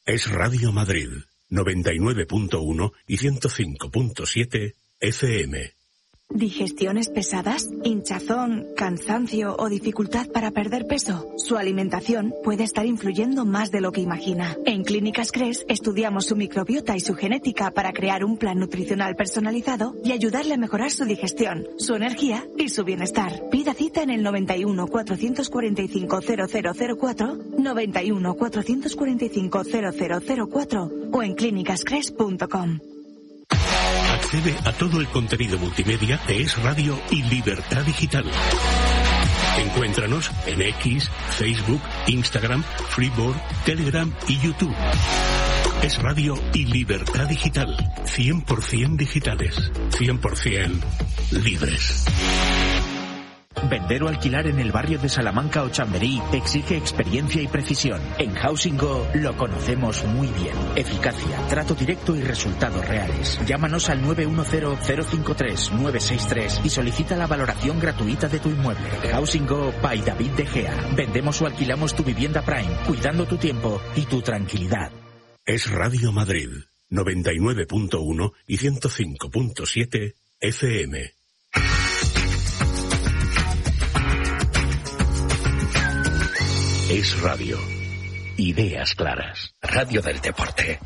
Es Radio Madrid, 99.1 y 105.7 FM. ¿Digestiones pesadas? ¿Hinchazón, cansancio o dificultad para perder peso? Su alimentación puede estar influyendo más de lo que imagina. En Clínicas Cres estudiamos su microbiota y su genética para crear un plan nutricional personalizado y ayudarle a mejorar su digestión, su energía y su bienestar. Pida cita en el 91 445 0004, 91 445 0004 o en clínicascres.com. Accede a todo el contenido multimedia de Es Radio y Libertad Digital. Encuéntranos en X, Facebook, Instagram, Freeboard, Telegram y YouTube. Es Radio y Libertad Digital. 100% digitales. 100% libres. Vender o alquilar en el barrio de Salamanca o Chamberí exige experiencia y precisión. En Housing Go lo conocemos muy bien. Eficacia, trato directo y resultados reales. Llámanos al 910-053-963 y solicita la valoración gratuita de tu inmueble. Housing Go by David De Gea. Vendemos o alquilamos tu vivienda Prime, cuidando tu tiempo y tu tranquilidad. Es Radio Madrid, 99.1 y 105.7 FM. Es Radio. Ideas claras. Radio del deporte.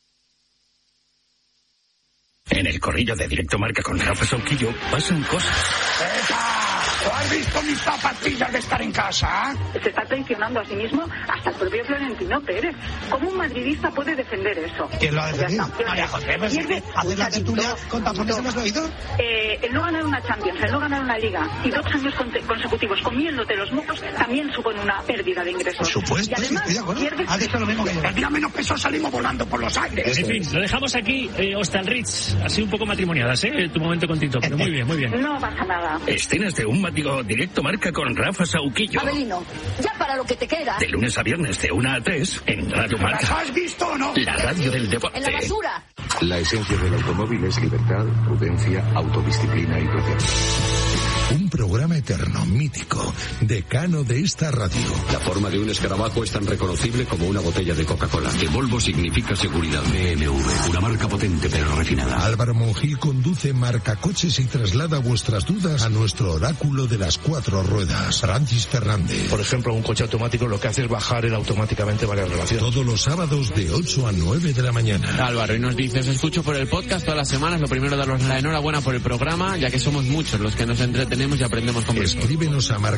En el corrillo de Directo Marca con Rafa Sauquillo pasan cosas. ¡Epa! ¿Has visto mis zapatillas de estar en casa? Se está traicionando a sí mismo hasta el propio Florentino Pérez. ¿Cómo un madridista puede defender eso? ¿Quién lo ha defendido? María José, ¿hacer la tertulia con tapones hemos oído? El no ganar una Champions, el no ganar una Liga y 2 años consecutivos comiéndote los mocos también supone una pérdida de ingresos. Por supuesto, y además, sí, ha dicho lo mismo que yo. El día menos peso salimos volando por los aires. En fin, lo dejamos aquí, Hostalritz, así un poco matrimoniadas, tu momento con Tito, pero muy bien, muy bien. No pasa nada. Escenas de un Directo Marca con Rafa Sauquillo. Abelino, ya para lo que te queda. De lunes a viernes de 1 a 3 en Radio Marca. ¿Las has visto o no? La radio del deporte. En la basura. La esencia del automóvil es libertad, prudencia, autodisciplina y placer. Un programa eterno, mítico, decano de esta radio. La forma de un escarabajo es tan reconocible como una botella de Coca-Cola. Que Volvo significa seguridad. BMW, una marca potente pero refinada. Álvaro Monjil conduce Marcacoches y traslada vuestras dudas a nuestro oráculo de las 4 ruedas. Francis Fernández. Por ejemplo, un coche automático lo que hace es bajar él automáticamente varias relaciones. Todos los sábados de 8 a 9 de la mañana. Álvaro, y nos dice, os escucho por el podcast todas las semanas. Lo primero, daros la enhorabuena por el programa, ya que somos muchos los que nos entretenemos y aprendemos con vosotros. Escríbenos a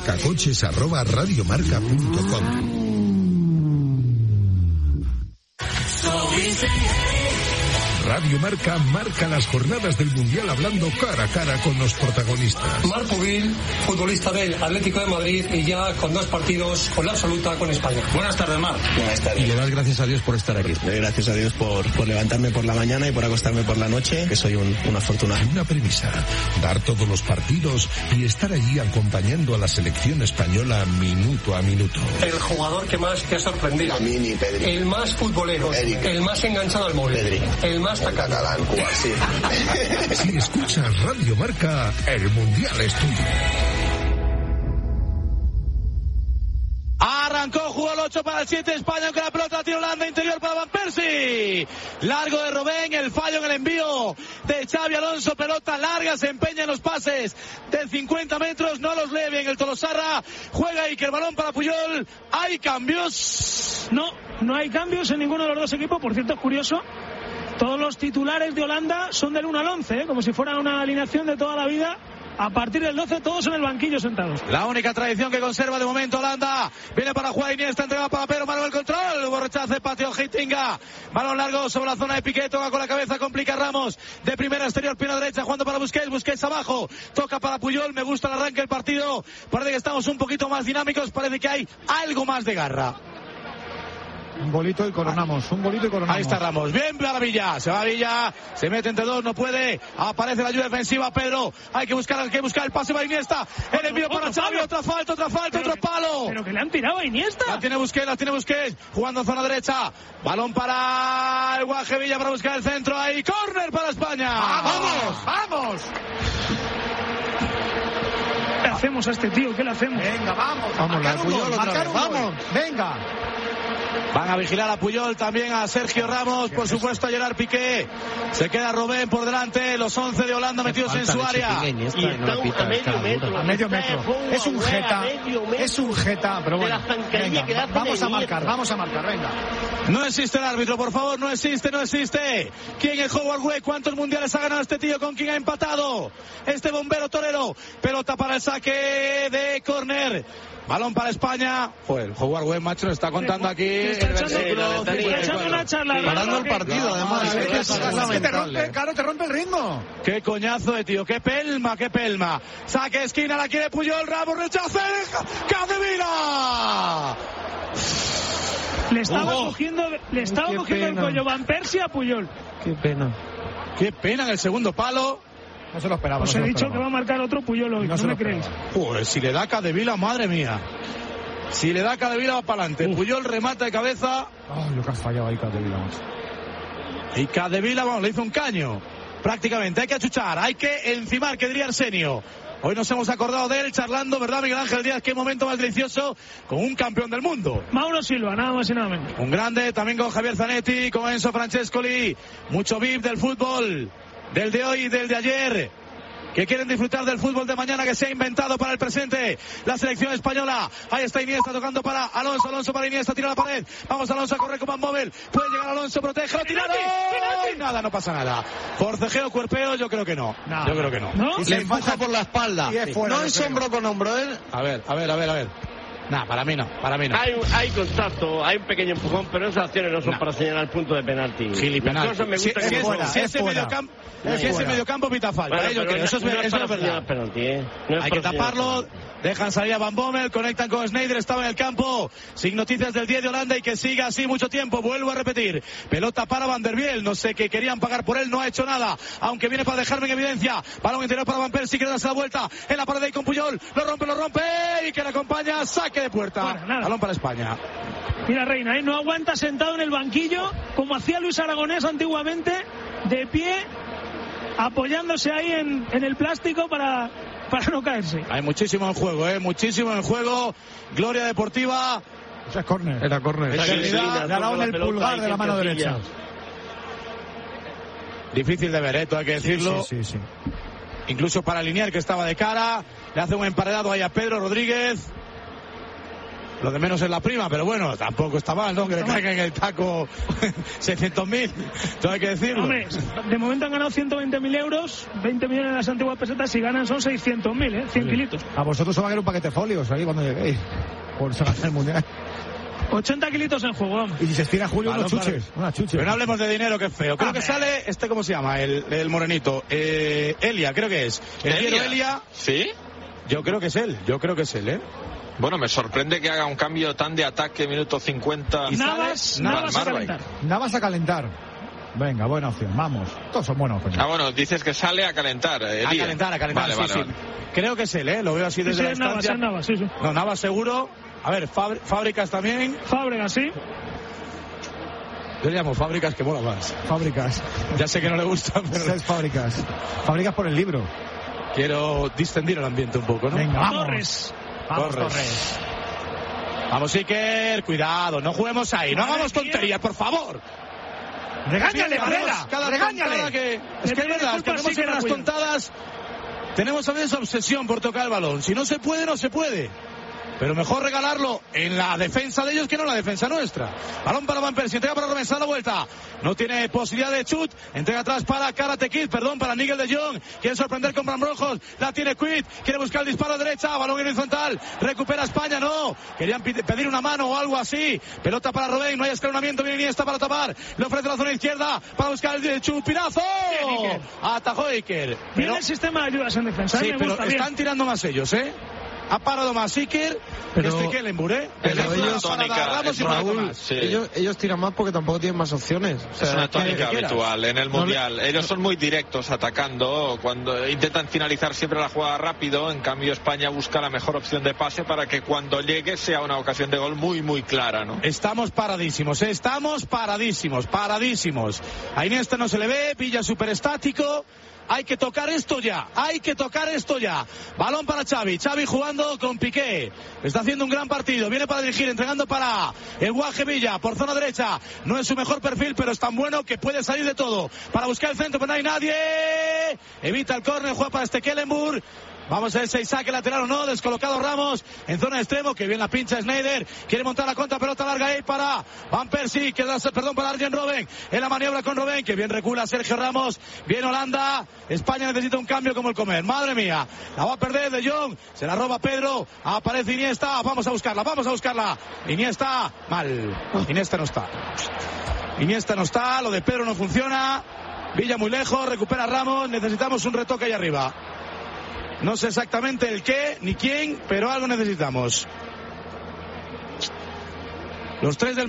marcacoches@radiomarca.com. Radio Marca marca las jornadas del Mundial hablando cara a cara con los protagonistas. Marco Vil, futbolista del Atlético de Madrid y ya con 2 partidos con la absoluta con España. Buenas tardes, Marc. Buenas tardes. Y le das gracias a Dios por estar aquí. Le doy gracias a Dios por levantarme por la mañana y por acostarme por la noche, que soy un afortunado. Una premisa, dar todos los partidos y estar allí acompañando a la selección española minuto a minuto. El jugador que más te ha sorprendido. A mí ni Pedri. El más futbolero. Eric. El más enganchado al móvil. Pedri. El más catalán, Cuba, sí. Si escuchas Radio Marca, el Mundial es tuyo. Arrancó, jugó el 8 para el 7, España con la pelota, tiro Holanda, interior para Van Persie. Largo de Robben, el fallo en el envío de Xabi Alonso, pelota larga, se empeña en los pases de 50 metros, no los lee bien el Tolosarra, juega Iker, balón para Puyol, ¿hay cambios? No hay cambios en ninguno de los dos equipos, por cierto es curioso. Todos los titulares de Holanda son del 1 al 11, como si fuera una alineación de toda la vida. A partir del 12 todos en el banquillo sentados. La única tradición que conserva de momento Holanda. Viene para jugar Iniesta, entrega para Pedro, Manuel control. Hubo rechace, patio Heitinga. Balón largo sobre la zona de Piqué, toca con la cabeza, complica Ramos. De primera exterior, pierna derecha, jugando para Busquets, Busquets abajo. Toca para Puyol, me gusta el arranque del partido. Parece que estamos un poquito más dinámicos, parece que hay algo más de garra. Un bolito y coronamos. Ahí está Ramos. Bien para Villa. Se va Villa. Se mete entre dos. No puede. Aparece la ayuda defensiva. Pedro. Hay que buscar el pase para Iniesta. El envío para Xavi. Otra falta, otro palo. Pero que le han tirado a Iniesta. La tiene Busquets. Jugando en zona derecha. Balón para el Guaje Villa para buscar el centro. Ahí. Córner para España. ¡Vamos! ¿Qué hacemos a este tío? ¿Qué le hacemos? Venga, vamos. Vamos, la Puyol otra vez. Vamos, venga. Van a vigilar a Puyol, también a Sergio Ramos, por supuesto a Gerard Piqué. Se queda Robben por delante, los 11 de Holanda metidos en su área. Y está a medio metro. Es un jeta, pero bueno. Venga, vamos a marcar, venga. No existe el árbitro, por favor, no existe. ¿Quién es Howard Webb? ¿Cuántos mundiales ha ganado este tío? ¿Con quién ha empatado? Este bombero torero. Pelota para el saque de córner. Balón para España. Pues Howard Webb, macho, está contando aquí el versículo. Parando el partido, además. Te rompe el ritmo. Qué coñazo de tío, qué pelma. Saque esquina, la quiere Puyol, Ramos, rechaza. ¡Capdevila! Le estaba cogiendo el cuello Van Persie a Puyol. Qué pena en el segundo palo. No se lo esperaba. Os he dicho que va a marcar otro Puyol hoy, no me creéis. Pues si le da Capdevila, madre mía. Si le da Capdevila va para adelante. Puyol remata de cabeza. Lo que has fallado ahí, Capdevila. Y Capdevila, vamos, le hizo un caño. Prácticamente, hay que achuchar, hay que encimar, que diría Arsenio. Hoy nos hemos acordado de él charlando, ¿verdad, Miguel Ángel Díaz? Qué momento más delicioso con un campeón del mundo. Mauro Silva, nada más y nada menos. Un grande, también con Javier Zanetti, con Enzo Francescoli. Mucho VIP del fútbol, del de hoy y del de ayer, que quieren disfrutar del fútbol de mañana que se ha inventado para el presente la selección española. Ahí está Iniesta tocando para Alonso para Iniesta, tira la pared. Vamos Alonso a correr con Van Bommel. Puede llegar Alonso, protege, lo tiraron. Nada, no pasa nada. Forcejeo, cuerpeo, yo creo que no. Yo creo que no. Le empuja por la espalda. No es hombro con hombro, ¿eh? A ver. Nah, para mí no. Hay contacto, hay un pequeño empujón, pero esas acciones no son para señalar el punto de penalti. Gilipenal. Si ese mediocampo pita falta, bueno, yo creo. Eso es verdad. Hay que taparlo. Dejan salir a Van Bommel, conectan con Sneijder, estaba en el campo, sin noticias del 10 de Holanda y que siga así mucho tiempo. Vuelvo a repetir, pelota para Van der Biel, no sé qué querían pagar por él, no ha hecho nada, aunque viene para dejarme en evidencia. Balón interior para Van Persie, quiere darse la vuelta en la pared ahí con Puyol, lo rompe y que le acompaña, saque de puerta. Balón para España. Mira, Reina, no aguanta sentado en el banquillo como hacía Luis Aragonés antiguamente, de pie, apoyándose ahí en el plástico para no caerse. Hay muchísimo en juego, muchísimo en juego. Gloria deportiva. Esa es córner. Era córner. Le ha dado en el pulgar de la mano derecha. Difícil de ver, hay que decirlo. Sí. Incluso para Linier, que estaba de cara. Le hace un emparedado ahí a Pedro Rodríguez. Lo de menos es la prima, pero bueno, tampoco está mal, ¿no? Que le caiga en el taco 600.000. Todo hay que decirlo. Hombre, de momento han ganado 120.000 euros, 20 millones en las antiguas pesetas, si ganan son 600.000, 100 kilitos. A vosotros os va a caer un paquete de folios ahí cuando lleguéis, por ganar el mundial. 80 kilitos en juego. Y si se estira Julio, unos chuches. Pero no hablemos de dinero, que es feo. Creo que sale, ¿cómo se llama? El morenito. Elia, creo que es. Elia. ¿Sí? Yo creo que es él, Bueno, me sorprende que haga un cambio tan de ataque, minuto 50. Navas a calentar. Navas a calentar. Venga, buena opción, vamos. Todos son buenos. Bueno, dices que sale a calentar. A calentar, vale. Sí. Creo que es él, lo veo así desde la distancia. Navas, sí. No, Navas seguro. A ver, Fábricas también. Fábregas, sí. Yo le llamo Fábricas, que mola más. Fábricas. Ya sé que no le gusta, pero... Es Fábricas. Fábricas por el libro. Quiero distendir el ambiente un poco, ¿no? Venga, vamos. Torres. Vamos, Iker, cuidado, no juguemos ahí, no hagamos tonterías, por favor. ¡Regáñale, Varela! ¡Regáñale! Es que es verdad, tenemos unas tontadas, tenemos también esa obsesión por tocar el balón. Si no se puede, no se puede. Pero mejor regalarlo en la defensa de ellos que no en la defensa nuestra. Balón para Van Persie, entrega para Robben, da la vuelta. No tiene posibilidad de chut. Entrega atrás para Karate Kid, para Nigel de Jong. Quiere sorprender con Bram Rojos. La tiene Quid. Quiere buscar el disparo a derecha. Balón en horizontal. Recupera España, no. Querían pedir una mano o algo así. Pelota para Robben. No hay escalonamiento. Viene Iniesta para tapar. Le ofrece la zona izquierda para buscar el chupinazo. Atajó Iker. Tiene el sistema de ayudas en defensa. Sí, pero están tirando más ellos, Ha parado más Iker, pero Kellenburg, pero ellos tiran más porque tampoco tienen más opciones. O sea, es una tónica habitual en el Mundial. Ellos son muy directos atacando, cuando intentan finalizar siempre la jugada rápido. En cambio España busca la mejor opción de pase para que cuando llegue sea una ocasión de gol muy muy clara, ¿no? Estamos paradísimos. A Iniesta no se le ve, pilla súper estático. Hay que tocar esto ya. Balón para Xavi jugando con Piqué. Está haciendo un gran partido. Viene para dirigir, entregando para el Guaje Villa por zona derecha. No es su mejor perfil, pero es tan bueno que puede salir de todo. Para buscar el centro, pero no hay nadie. Evita el córner, juega para Stekelenburg. Vamos a ver si hay saque lateral o no. Descolocado Ramos en zona de extremo. Que bien la pincha Sneijder. Quiere montar la contra, pelota larga ahí para Van Persie. Para Arjen Robben. En la maniobra con Robben. Que bien recula Sergio Ramos. Bien Holanda. España necesita un cambio como el comer. Madre mía. La va a perder De Jong. Se la roba Pedro. Aparece Iniesta. Vamos a buscarla. Iniesta. Mal. Iniesta no está. Lo de Pedro no funciona. Villa muy lejos. Recupera Ramos. Necesitamos un retoque ahí arriba. No sé exactamente el qué ni quién, pero algo necesitamos. Los tres del